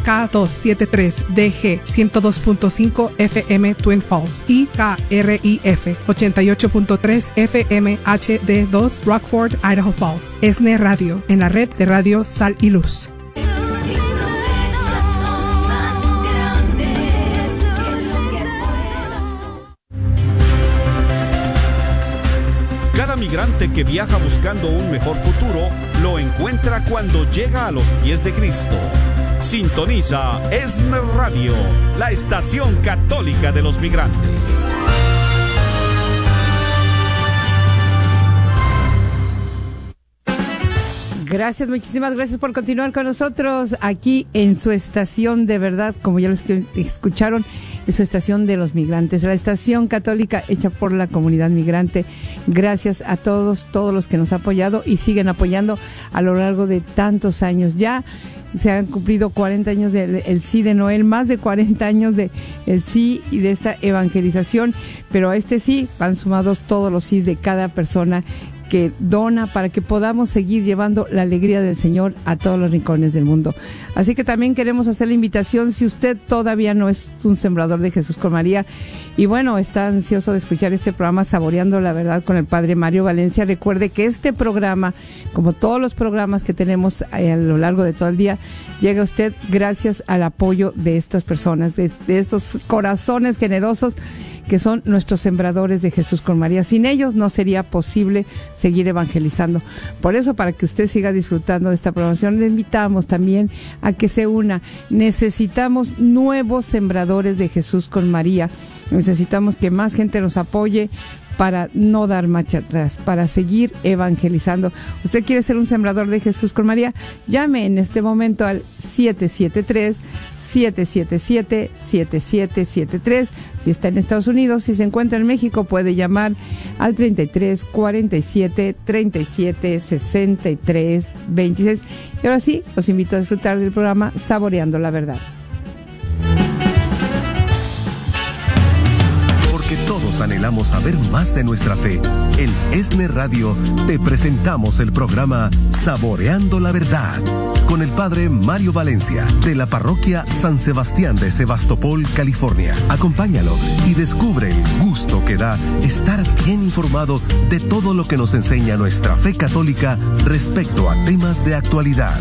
K273DG 102.5 FM Twin Falls y KRIF 88.3 FM HD2 Rockford, Idaho Falls. ESNE Radio, en la red de Radio Sal y Luz. Cada migrante que viaja buscando un mejor futuro lo encuentra cuando llega a los pies de Cristo. Sintoniza ESNE Radio, la estación católica de los migrantes. Gracias, muchísimas gracias por continuar con nosotros aquí en su estación de verdad, como ya los que escucharon, es su estación de los migrantes, la estación católica hecha por la comunidad migrante. Gracias a todos los que nos han apoyado y siguen apoyando a lo largo de tantos años. Ya se han cumplido 40 años del sí de Noel, más de 40 años del sí y de esta evangelización, pero a este sí van sumados todos los sí de cada persona que dona para que podamos seguir llevando la alegría del Señor a todos los rincones del mundo. Así que también queremos hacer la invitación, si usted todavía no es un sembrador de Jesús con María y bueno, está ansioso de escuchar este programa Saboreando la Verdad con el Padre Mario Valencia, recuerde que este programa, como todos los programas que tenemos a lo largo de todo el día, llega a usted gracias al apoyo de estas personas, de estos corazones generosos que son nuestros sembradores de Jesús con María. Sin ellos no sería posible seguir evangelizando. Por eso, para que usted siga disfrutando de esta programación, le invitamos también a que se una. Necesitamos nuevos sembradores de Jesús con María. Necesitamos que más gente nos apoye para no dar marcha atrás, para seguir evangelizando. ¿Usted quiere ser un sembrador de Jesús con María? Llame en este momento al 773-777-7773. Si está en Estados Unidos, si se encuentra en México, puede llamar al 33 47 37 63 26. Y ahora sí, los invito a disfrutar del programa Saboreando la Verdad. Porque todos anhelamos saber más de nuestra fe, en ESNE Radio te presentamos el programa Saboreando la Verdad con el Padre Mario Valencia de la Parroquia San Sebastián de Sebastopol, California. Acompáñalo y descubre el gusto que da estar bien informado de todo lo que nos enseña nuestra fe católica respecto a temas de actualidad.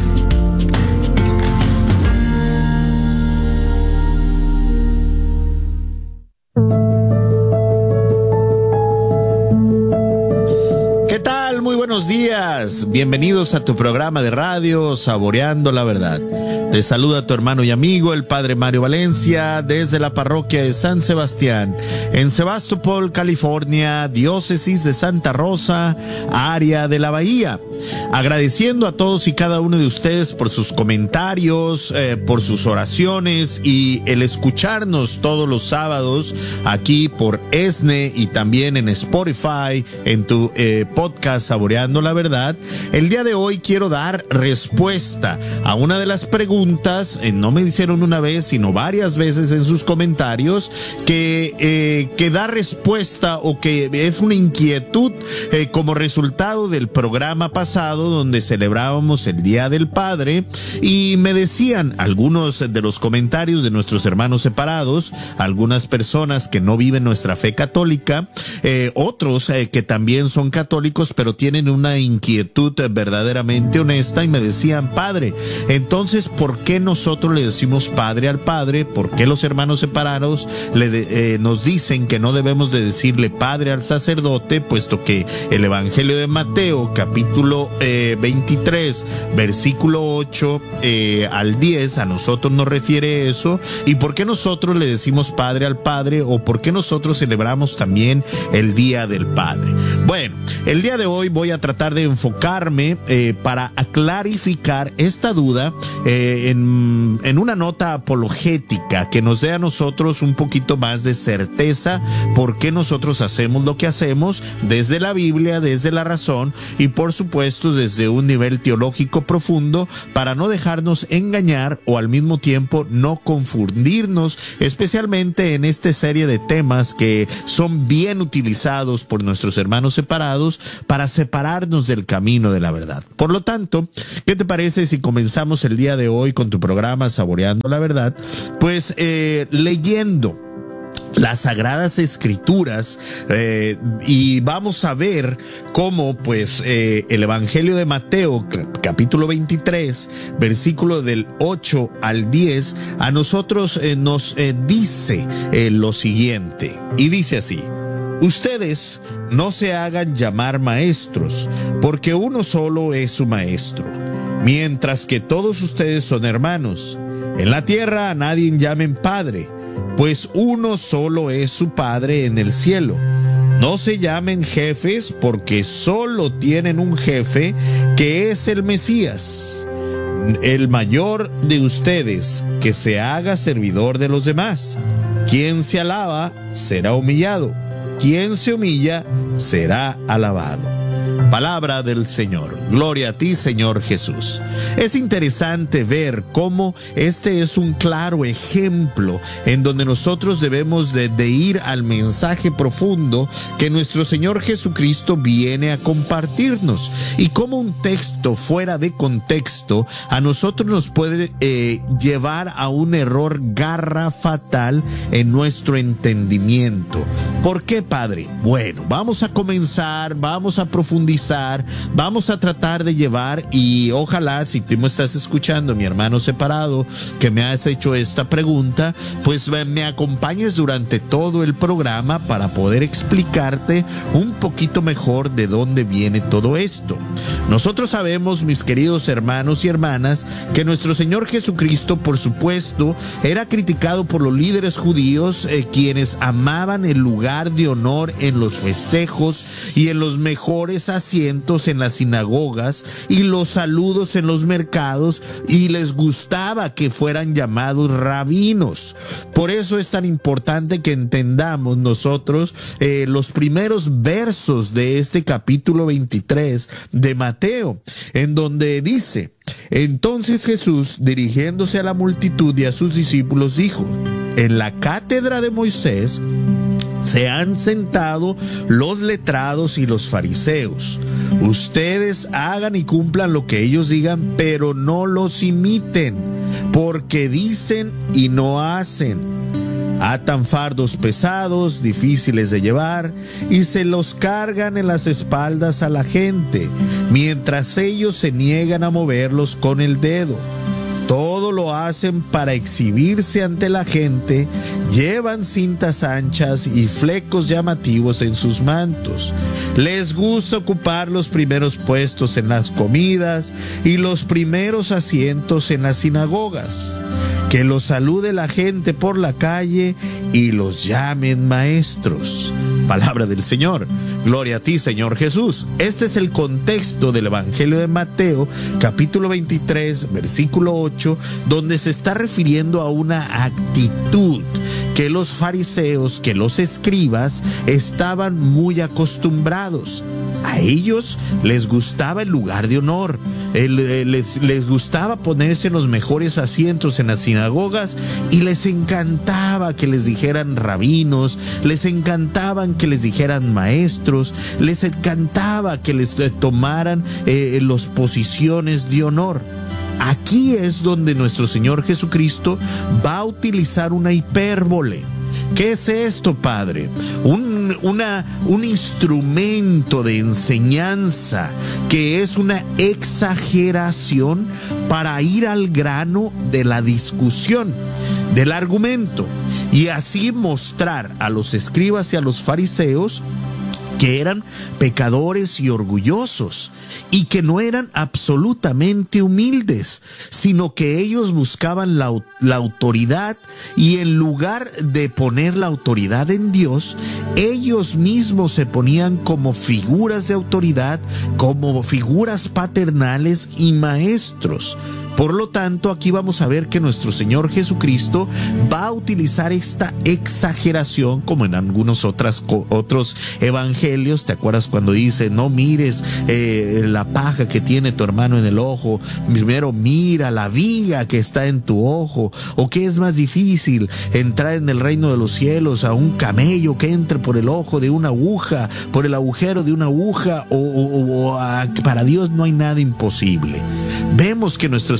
Muy buenos días, bienvenidos a tu programa de radio Saboreando la Verdad. Te saluda tu hermano y amigo el Padre Mario Valencia desde la parroquia de San Sebastián en Sebastopol, California, diócesis de Santa Rosa, área de la Bahía. Agradeciendo a todos y cada uno de ustedes por sus comentarios, por sus oraciones y el escucharnos todos los sábados aquí por ESNE y también en Spotify, en tu podcast Saboreando la Verdad. El día de hoy quiero dar respuesta a una de las preguntas, no me hicieron una vez, sino varias veces en sus comentarios, que da respuesta o que es una inquietud como resultado del programa pasado donde celebrábamos el Día del Padre, y me decían algunos de los comentarios de nuestros hermanos separados, algunas personas que no viven nuestra fe católica, otros que también son católicos pero tienen una inquietud verdaderamente honesta y me decían: Padre, entonces ¿por qué nosotros le decimos Padre al Padre? ¿Por qué los hermanos separados nos dicen que no debemos de decirle Padre al sacerdote, puesto que el Evangelio de Mateo capítulo 23 versículo 8 al 10 a nosotros nos refiere eso? ¿Y por qué nosotros le decimos Padre al Padre, o por qué nosotros celebramos también el Día del Padre? Bueno, el día de hoy voy a tratar de enfocarme para clarificar esta duda en una nota apologética que nos dé a nosotros un poquito más de certeza por qué nosotros hacemos lo que hacemos desde la Biblia, desde la razón y por supuesto desde un nivel teológico profundo, para no dejarnos engañar o al mismo tiempo no confundirnos, especialmente en esta serie de temas que son bien utilizados por nuestros hermanos separados para separarnos del camino de la verdad. Por lo tanto, ¿qué te parece si comenzamos el día de hoy hoy con tu programa Saboreando la Verdad, pues leyendo las Sagradas Escrituras, y vamos a ver cómo pues el Evangelio de Mateo capítulo 23 versículo del 8 al 10 a nosotros nos dice lo siguiente, y dice así: ustedes no se hagan llamar maestros, porque uno solo es su maestro, mientras que todos ustedes son hermanos. En la tierra a nadie llamen padre, pues uno solo es su Padre en el cielo. No se llamen jefes, porque solo tienen un jefe, que es el Mesías. El mayor de ustedes, que se haga servidor de los demás. Quien se alaba, será humillado. Quien se humilla, será alabado. Palabra del Señor. Gloria a ti, Señor Jesús. Es interesante ver cómo este es un claro ejemplo en donde nosotros debemos de ir al mensaje profundo que nuestro Señor Jesucristo viene a compartirnos, y cómo un texto fuera de contexto a nosotros nos puede llevar a un error garrafal en nuestro entendimiento. ¿Por qué, Padre? Bueno, vamos a comenzar, vamos a profundizar, vamos a tratar de llevar, y ojalá, si tú me estás escuchando, mi hermano separado, que me has hecho esta pregunta, pues me acompañes durante todo el programa para poder explicarte un poquito mejor de dónde viene todo esto. Nosotros sabemos, mis queridos hermanos y hermanas, que nuestro Señor Jesucristo, por supuesto, era criticado por los líderes judíos, quienes amaban el lugar de honor en los festejos y en los mejores asientos en las sinagogas y los saludos en los mercados, y les gustaba que fueran llamados rabinos. Por eso es tan importante que entendamos nosotros los primeros versos de este capítulo 23 de Mateo, en donde dice: entonces Jesús, dirigiéndose a la multitud y a sus discípulos, dijo: en la cátedra de Moisés se han sentado los letrados y los fariseos. Ustedes hagan y cumplan lo que ellos digan, pero no los imiten, porque dicen y no hacen. Atan fardos pesados, difíciles de llevar, y se los cargan en las espaldas a la gente, mientras ellos se niegan a moverlos con el dedo. Todo lo hacen para exhibirse ante la gente, llevan cintas anchas y flecos llamativos en sus mantos. Les gusta ocupar los primeros puestos en las comidas y los primeros asientos en las sinagogas. Que los salude la gente por la calle y los llamen maestros. Palabra del Señor. Gloria a ti, Señor Jesús. Este es el contexto del Evangelio de Mateo, capítulo 23, versículo 8, donde se está refiriendo a una actitud que los fariseos, que los escribas estaban muy acostumbrados. A ellos les gustaba el lugar de honor, les gustaba ponerse en los mejores asientos en las sinagogas, y les encantaba que les dijeran rabinos, les encantaban que les dijeran maestros, les encantaba que les tomaran las posiciones de honor. Aquí es donde nuestro Señor Jesucristo va a utilizar una hipérbole. ¿Qué es esto, Padre? Un instrumento de enseñanza que es una exageración para ir al grano de la discusión, del argumento, y así mostrar a los escribas y a los fariseos que eran pecadores y orgullosos, y que no eran absolutamente humildes, sino que ellos buscaban la autoridad, y en lugar de poner la autoridad en Dios, ellos mismos se ponían como figuras de autoridad, como figuras paternales y maestros. Por lo tanto, aquí vamos a ver que nuestro Señor Jesucristo va a utilizar esta exageración, como en algunos otros evangelios. ¿Te acuerdas cuando dice: no mires la paja que tiene tu hermano en el ojo, primero mira la viga que está en tu ojo? ¿O qué es más difícil, entrar en el reino de los cielos a un camello que entre por el ojo de una aguja, por el agujero de una aguja? Para Dios no hay nada imposible. Vemos que nuestro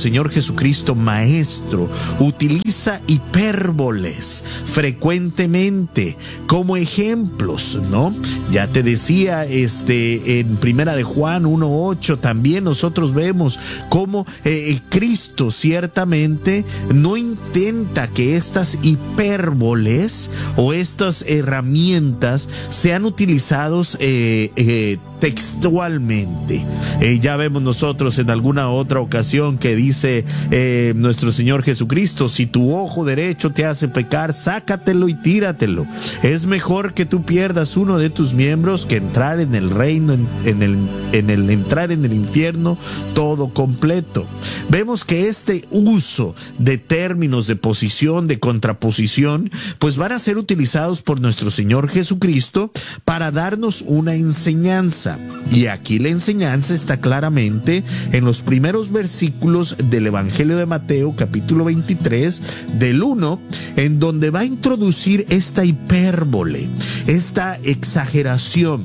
Señor Jesucristo, maestro, utiliza hipérboles frecuentemente como ejemplos, ¿no? Ya te decía, en Primera de Juan 1:8, también nosotros vemos cómo Cristo ciertamente no intenta que estas hipérboles o estas herramientas sean utilizados textualmente. Ya vemos nosotros en alguna otra ocasión que dice nuestro Señor Jesucristo: si tu ojo derecho te hace pecar, sácatelo y tíratelo. Es mejor que tú pierdas uno de tus miembros que entrar en el reino, entrar en el infierno todo completo. Vemos que este uso de términos de posición, de contraposición, pues van a ser utilizados por nuestro Señor Jesucristo para darnos una enseñanza. Y aquí la enseñanza está claramente en los primeros versículos del Evangelio de Mateo, capítulo 23, del 1, en donde va a introducir esta hipérbole, esta exageración,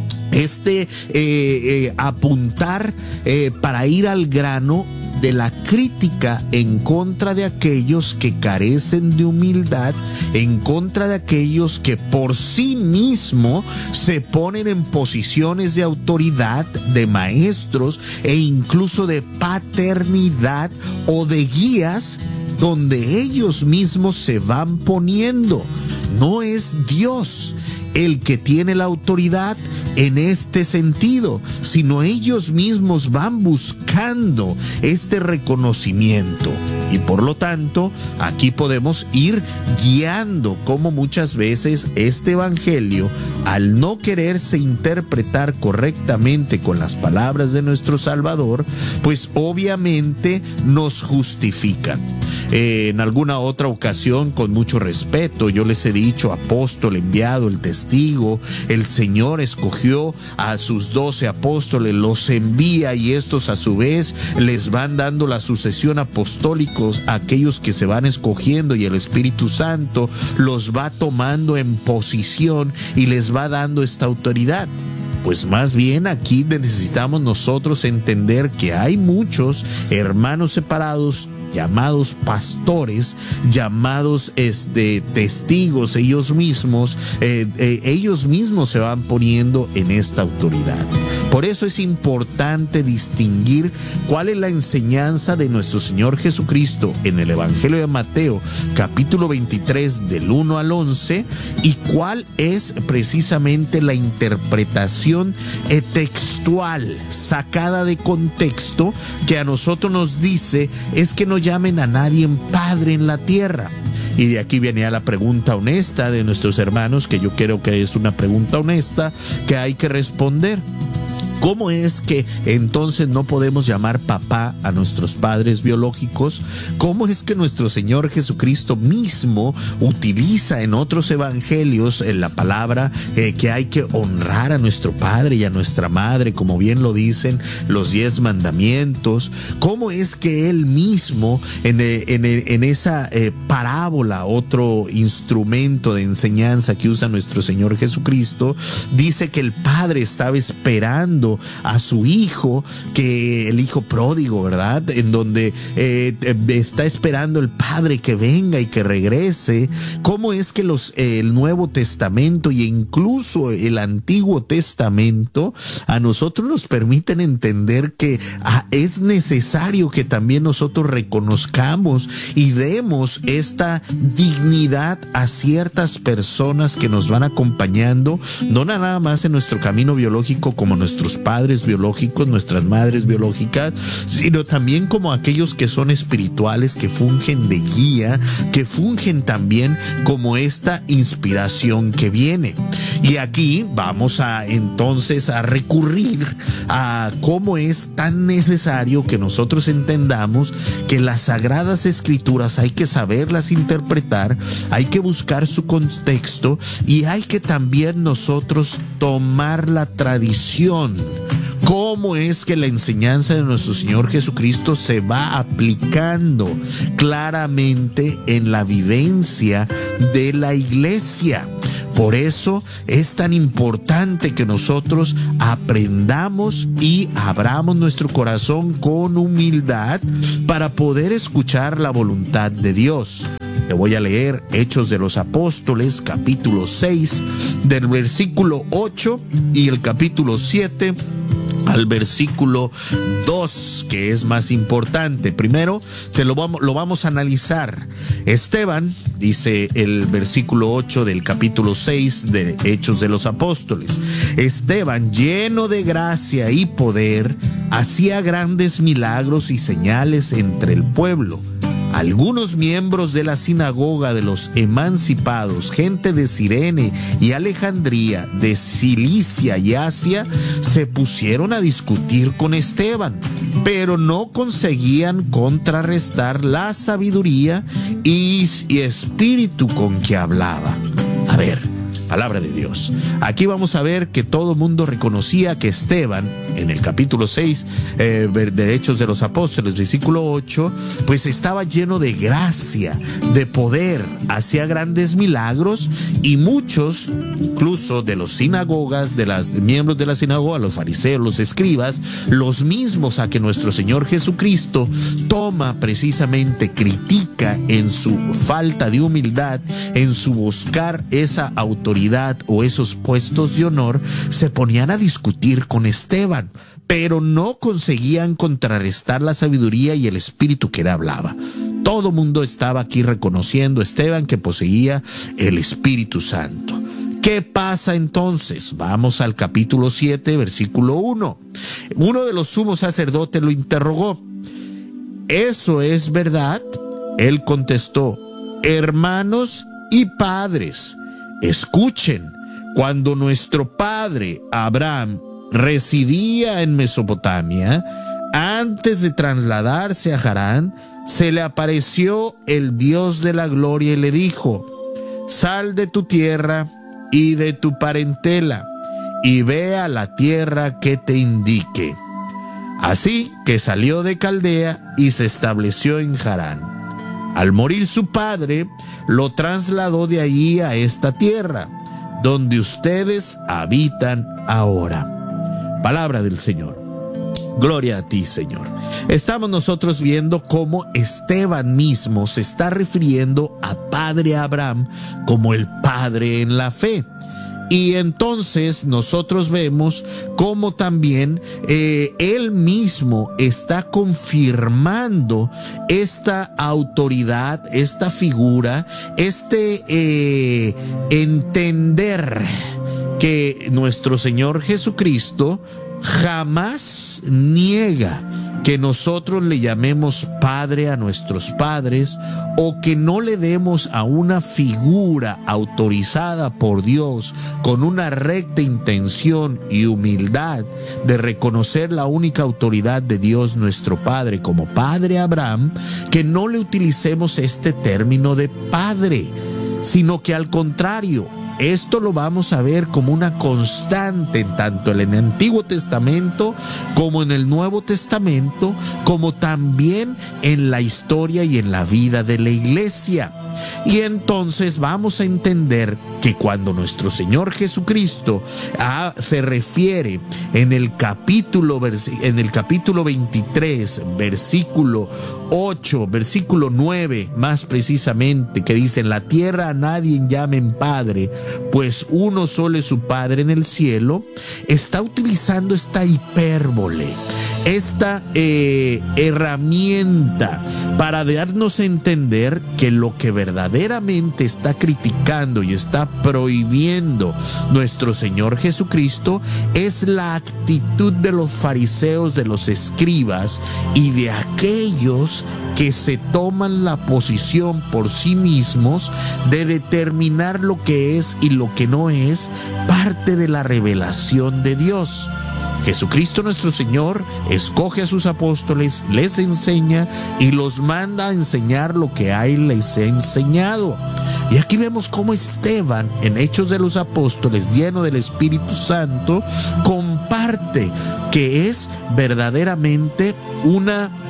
apuntar para ir al grano de la crítica en contra de aquellos que carecen de humildad, en contra de aquellos que por sí mismos se ponen en posiciones de autoridad, de maestros e incluso de paternidad o de guías, donde ellos mismos se van poniendo. No es Dios el que tiene la autoridad en este sentido, sino ellos mismos van buscando este reconocimiento. Y por lo tanto, aquí podemos ir guiando cómo muchas veces este evangelio, al no quererse interpretar correctamente con las palabras de nuestro Salvador, pues obviamente nos justifican. En alguna otra ocasión, con mucho respeto, yo les he dicho: apóstol enviado, el testigo. El Señor escogió a sus 12 apóstoles, los envía, y estos a su vez les van dando la sucesión apostólica a aquellos que se van escogiendo, y el Espíritu Santo los va tomando en posición y les va dando esta autoridad. Pues más bien aquí necesitamos nosotros entender que hay muchos hermanos separados, llamados pastores, llamados testigos, ellos mismos se van poniendo en esta autoridad. Por eso es importante distinguir cuál es la enseñanza de nuestro Señor Jesucristo en el Evangelio de Mateo, capítulo 23, del 1 al 11, y cuál es precisamente la interpretación textual, sacada de contexto, que a nosotros nos dice es que no llamen a nadie Padre en la tierra. Y de aquí venía la pregunta honesta de nuestros hermanos, que yo creo que es una pregunta honesta que hay que responder. ¿Cómo es que entonces no podemos llamar papá a nuestros padres biológicos? ¿Cómo es que nuestro Señor Jesucristo mismo utiliza en otros evangelios la palabra que hay que honrar a nuestro padre y a nuestra madre, como bien lo dicen los 10 mandamientos? ¿Cómo es que Él mismo en esa parábola, otro instrumento de enseñanza que usa nuestro Señor Jesucristo, dice que el padre estaba esperando a su hijo, que el hijo pródigo, ¿verdad? En donde está esperando el padre que venga y que regrese. ¿Cómo es que el Nuevo Testamento e incluso el Antiguo Testamento a nosotros nos permiten entender que es necesario que también nosotros reconozcamos y demos esta dignidad a ciertas personas que nos van acompañando, no nada más en nuestro camino biológico como nuestros padres biológicos, nuestras madres biológicas, sino también como aquellos que son espirituales, que fungen de guía, que fungen también como esta inspiración que viene. Y aquí vamos entonces a recurrir a cómo es tan necesario que nosotros entendamos que las Sagradas Escrituras hay que saberlas interpretar, hay que buscar su contexto y hay que también nosotros tomar la tradición. ¿Cómo es que la enseñanza de nuestro Señor Jesucristo se va aplicando claramente en la vivencia de la iglesia? Por eso es tan importante que nosotros aprendamos y abramos nuestro corazón con humildad para poder escuchar la voluntad de Dios. Te voy a leer Hechos de los Apóstoles, capítulo 6, del versículo 8 y el capítulo 7 al versículo 2, que es más importante. Primero lo vamos a analizar. Esteban, dice el versículo 8 del capítulo 6 de Hechos de los Apóstoles, Esteban, lleno de gracia y poder, hacía grandes milagros y señales entre el pueblo. Algunos miembros de la sinagoga de los emancipados, gente de Cirene y Alejandría, de Cilicia y Asia, se pusieron a discutir con Esteban, pero no conseguían contrarrestar la sabiduría y espíritu con que hablaba. A ver, palabra de Dios. Aquí vamos a ver que todo el mundo reconocía que Esteban, en el capítulo 6 de Hechos de los Apóstoles, versículo 8, pues estaba lleno de gracia, de poder, hacía grandes milagros, y muchos, incluso de los sinagogas, de los miembros de la sinagoga, los fariseos, los escribas, los mismos a que nuestro Señor Jesucristo toma precisamente, critica en su falta de humildad, en su buscar esa autoridad o esos puestos de honor, se ponían a discutir con Esteban, pero no conseguían contrarrestar la sabiduría y el espíritu que él hablaba. Todo mundo estaba aquí reconociendo a Esteban que poseía el Espíritu Santo. ¿Qué pasa entonces? Vamos al capítulo 7, versículo 1. Uno de los sumos sacerdotes lo interrogó. ¿Eso es verdad? Él contestó: hermanos y padres, escuchen, cuando nuestro padre Abraham residía en Mesopotamia, antes de trasladarse a Harán, se le apareció el Dios de la gloria y le dijo: sal de tu tierra y de tu parentela y ve a la tierra que te indique. Así que salió de Caldea y se estableció en Harán. Al morir su padre, lo trasladó de allí a esta tierra, donde ustedes habitan ahora. Palabra del Señor. Gloria a ti, Señor. Estamos nosotros viendo cómo Esteban mismo se está refiriendo a Padre Abraham como el Padre en la fe. Y entonces nosotros vemos cómo también él mismo está confirmando esta autoridad, esta figura, entender que nuestro Señor Jesucristo jamás niega que nosotros le llamemos Padre a nuestros padres, o que no le demos a una figura autorizada por Dios con una recta intención y humildad de reconocer la única autoridad de Dios nuestro Padre como Padre Abraham, que no le utilicemos este término de Padre, sino que al contrario, esto lo vamos a ver como una constante tanto en el Antiguo Testamento como en el Nuevo Testamento, como también en la historia y en la vida de la iglesia. Y entonces vamos a entender que cuando nuestro Señor Jesucristo se refiere en el capítulo 23, versículo 8, versículo 9 más precisamente, que dice: en la tierra a nadie llamen Padre, pues uno solo es su Padre en el cielo, está utilizando esta hipérbole, esta herramienta para darnos a entender que lo que verdaderamente está criticando y está prohibiendo nuestro Señor Jesucristo es la actitud de los fariseos, de los escribas y de aquellos que se toman la posición por sí mismos de determinar lo que es y lo que no es parte de la revelación de Dios. Jesucristo nuestro Señor escoge a sus apóstoles, les enseña y los manda a enseñar lo que a él les ha enseñado. Y aquí vemos cómo Esteban, en Hechos de los Apóstoles, lleno del Espíritu Santo, comparte que es verdaderamente una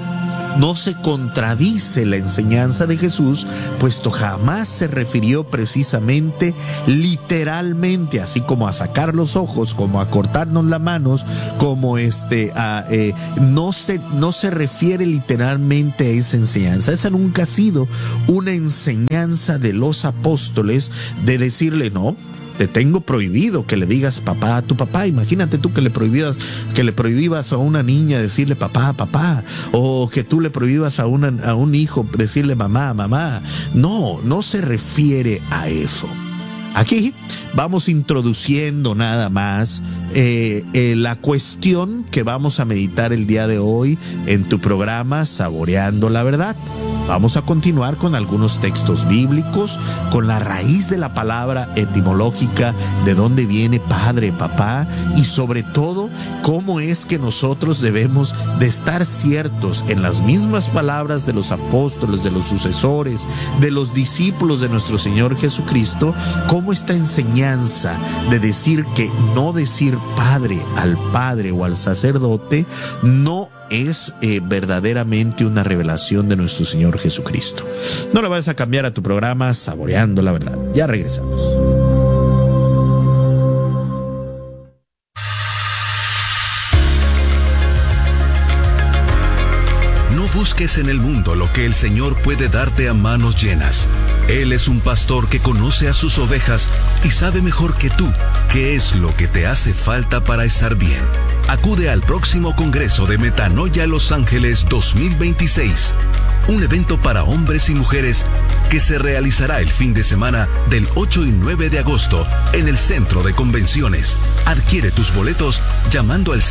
no se contradice la enseñanza de Jesús, puesto jamás se refirió precisamente literalmente, así como a sacar los ojos, como a cortarnos las manos, como no se refiere literalmente a esa enseñanza. Esa nunca ha sido una enseñanza de los apóstoles de decirle, no, te tengo prohibido que le digas papá a tu papá. Imagínate tú que le prohibas a una niña decirle papá, papá, o que tú le prohíbas a un hijo decirle mamá, mamá. No se refiere a eso. Aquí vamos introduciendo nada más la cuestión que vamos a meditar el día de hoy en tu programa Saboreando la Verdad. Vamos a continuar con algunos textos bíblicos, con la raíz de la palabra etimológica, de dónde viene padre, papá, y sobre todo, cómo es que nosotros debemos de estar ciertos en las mismas palabras de los apóstoles, de los sucesores, de los discípulos de nuestro Señor Jesucristo, cómo esta enseñanza de decir que no decir padre al padre o al sacerdote no es verdaderamente una revelación de nuestro Señor Jesucristo. No le vayas a cambiar a tu programa Saboreando la Verdad. Ya regresamos. No busques en el mundo lo que el Señor puede darte a manos llenas. Él es un pastor que conoce a sus ovejas y sabe mejor que tú qué es lo que te hace falta para estar bien. Acude al próximo Congreso de Metanoia Los Ángeles 2026, un evento para hombres y mujeres que se realizará el fin de semana del 8 y 9 de agosto en el Centro de Convenciones. Adquiere tus boletos llamando al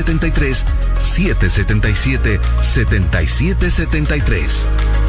773-777-7773.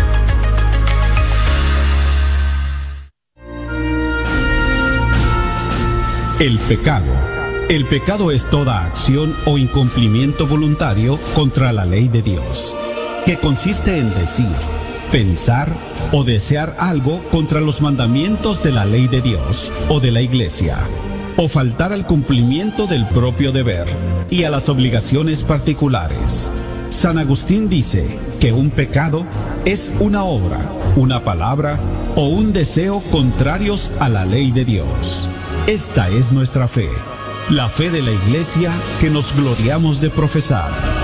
El pecado. El pecado es toda acción o incumplimiento voluntario contra la ley de Dios, que consiste en decir, pensar o desear algo contra los mandamientos de la ley de Dios o de la Iglesia, o faltar al cumplimiento del propio deber y a las obligaciones particulares. San Agustín dice que un pecado es una obra, una palabra o un deseo contrarios a la ley de Dios. Esta es nuestra fe, la fe de la Iglesia que nos gloriamos de profesar.